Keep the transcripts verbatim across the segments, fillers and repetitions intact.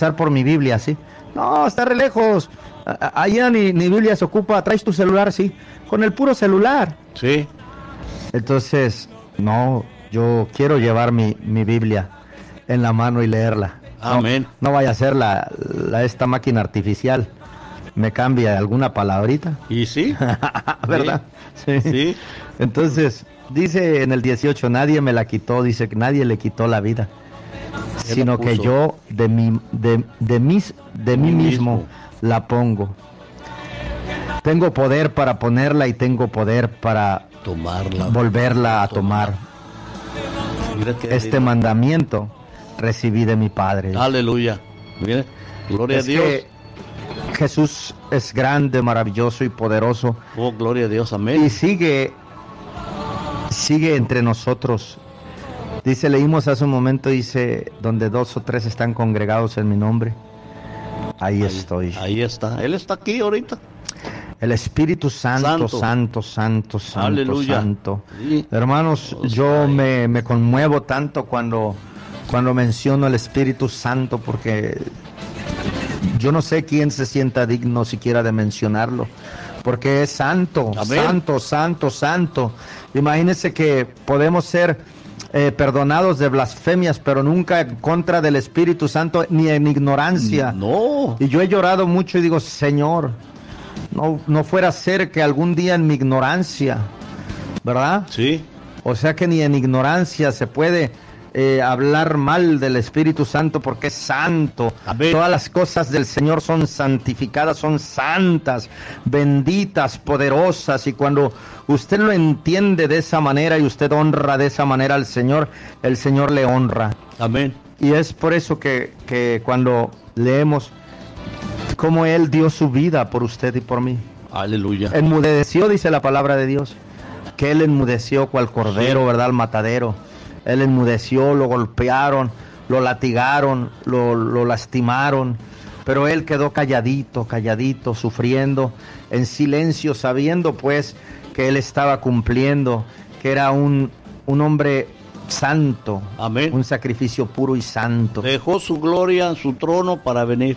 pasar por mi Biblia, ¿sí? No, está re lejos. Allá ni, ni Biblia se ocupa. ¿Traes tu celular? Sí. Con el puro celular. Sí. Entonces, no, yo quiero llevar mi, mi Biblia en la mano y leerla. Amén. No, no vaya a ser la, la esta máquina artificial. Me cambia alguna palabrita. ¿Y sí? ¿Verdad? Sí. Sí. Entonces, dice en el dieciocho, nadie me la quitó, dice que nadie le quitó la vida, sino que yo de mí, de, de, mis, de mí mismo, mismo la pongo. Tengo poder para ponerla y tengo poder para tomarla, volverla a tomar. Mira que este lindo mandamiento recibí de mi Padre. Aleluya. Mira, gloria es a Dios. Que Jesús es grande, maravilloso y poderoso. Oh, gloria a Dios, amén. Y sigue, sigue entre nosotros. Dice, leímos hace un momento, dice, donde dos o tres están congregados en mi nombre, ahí, ahí estoy. Ahí está, Él está aquí ahorita. El Espíritu Santo, Santo, Santo, Santo, Santo. Aleluya. Santo. Sí. Hermanos, oh, yo me, me conmuevo tanto cuando, cuando menciono el Espíritu Santo, porque yo no sé quién se sienta digno siquiera de mencionarlo, porque es santo, Amén. santo, santo, santo. Imagínense que podemos ser eh, perdonados de blasfemias, pero nunca en contra del Espíritu Santo, ni en ignorancia. No. Y yo he llorado mucho y digo, Señor, no, no fuera a ser que algún día en mi ignorancia, ¿verdad? Sí. O sea que ni en ignorancia se puede Eh, hablar mal del Espíritu Santo, porque es santo. Amén. Todas las cosas del Señor son santificadas, son santas, benditas, poderosas, y cuando usted lo entiende de esa manera y usted honra de esa manera al Señor, el Señor le honra. Amén. Y es por eso que, que cuando leemos cómo Él dio su vida por usted y por mí. Aleluya. Enmudeció, dice la palabra de Dios, que Él enmudeció cual cordero, sí. ¿verdad? Al matadero. Él enmudeció, lo golpearon, lo latigaron, lo, lo lastimaron, pero él quedó calladito, calladito, sufriendo, en silencio, sabiendo pues que él estaba cumpliendo, que era un, un hombre santo, Amén. Un sacrificio puro y santo. Dejó su gloria, su trono para venir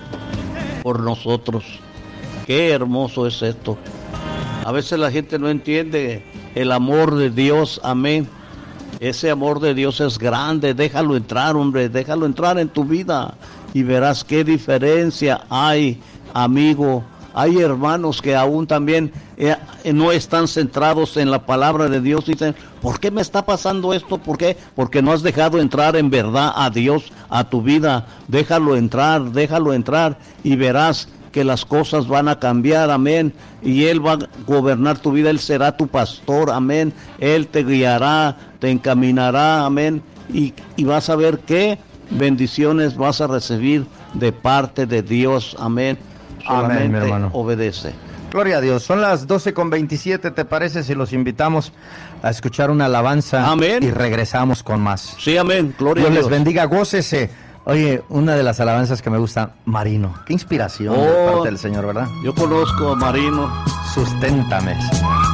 por nosotros. Qué hermoso es esto. A veces la gente no entiende el amor de Dios, amén. Ese amor de Dios es grande, déjalo entrar, hombre, déjalo entrar en tu vida y verás qué diferencia hay, amigo. Hay hermanos que aún también eh, no están centrados en la palabra de Dios. Dicen, ¿por qué me está pasando esto? ¿Por qué? Porque no has dejado entrar en verdad a Dios a tu vida. Déjalo entrar, déjalo entrar y verás que las cosas van a cambiar, amén, y Él va a gobernar tu vida, Él será tu pastor, amén, Él te guiará, te encaminará, amén, y, y vas a ver qué bendiciones vas a recibir de parte de Dios, amén, solamente amén, mi hermano. Obedece. Gloria a Dios, son las doce con veintisiete, ¿te parece si los invitamos a escuchar una alabanza? Amén. Y regresamos con más. Sí, amén, gloria Dios a Dios. les bendiga, gócese. Oye, una de las alabanzas que me gusta, Marino. Qué inspiración oh, de parte del Señor, ¿verdad? Yo conozco a Marino. Susténtame, Señor.